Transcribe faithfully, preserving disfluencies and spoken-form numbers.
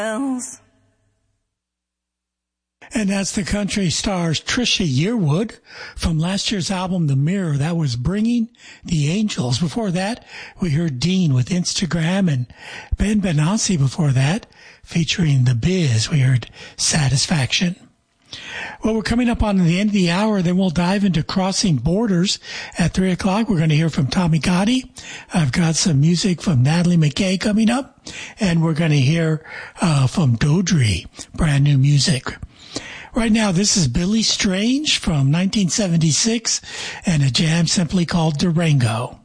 And that's the country stars Trisha Yearwood from last year's album, The Mirror. That was Bringing the Angels. Before that, we heard Dean with Instagram, and Ben Benassi before that, featuring The Biz. We heard Satisfaction. Well, we're coming up on the end of the hour. Then we'll dive into Crossing Borders at three o'clock. We're going to hear from Tommy Gotti. I've got some music from Natalie McKay coming up. And we're going to hear uh, from Dodri, brand new music. Right now, this is Billy Strange from nineteen seventy-six and a jam simply called Durango.